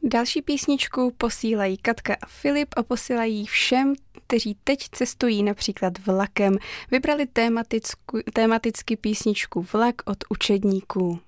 Další písničku posílají Katka a Filip a posílají všem, kteří teď cestují například vlakem. Vybrali tematicky písničku Vlak od učedníků.